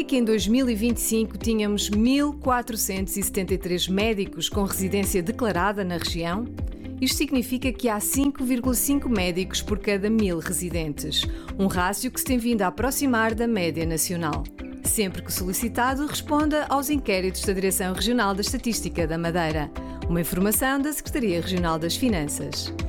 que em 2025 tínhamos 1.473 médicos com residência declarada na região? Isto significa que há 5,5 médicos por cada 1.000 residentes, um rácio que se tem vindo a aproximar da média nacional. Sempre que solicitado, responda aos inquéritos da Direção Regional da Estatística da Madeira. Uma informação da Secretaria Regional das Finanças.